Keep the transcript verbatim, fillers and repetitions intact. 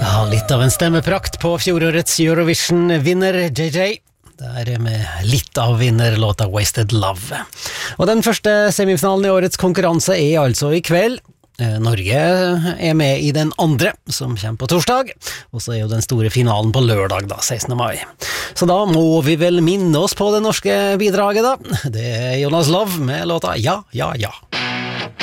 Ja, litt av en stemmeprakt på fjorårets Eurovision-vinner J J. Der med litt av vinnerlåta Wasted Love. Og den første semifinalen i årets konkurranse er altså i kveld. Norge er med i den andre, som kommer på torsdag, og så er jo den store finalen på lørdag da, sekstende mai. Så da må vi vel minne oss på det norske bidraget da. Det er Jonas Love med låta Ja, ja, ja.